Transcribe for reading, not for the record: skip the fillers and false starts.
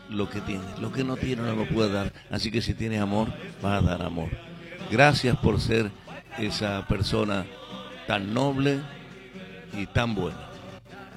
lo que tiene. Lo que no tiene no lo puede dar. Así que si tienes amor, vas a dar amor. Gracias por ser esa persona tan noble y tan buena.